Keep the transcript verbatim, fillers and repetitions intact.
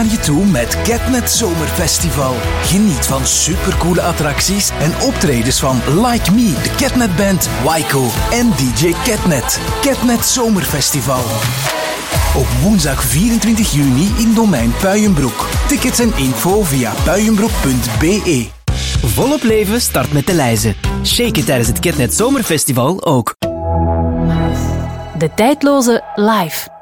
naar je toe met Catnet Zomerfestival. Geniet van supercoole attracties en optredens van Like Me, de Catnet Band, Waiko en D J Catnet. Catnet Zomerfestival. Op woensdag vierentwintig juni in Domein Puijenbroek. Tickets en info via puijenbroek punt b e. Volop leven start met de lijzen. Shake it tijdens het Catnet Zomerfestival ook. De tijdloze live.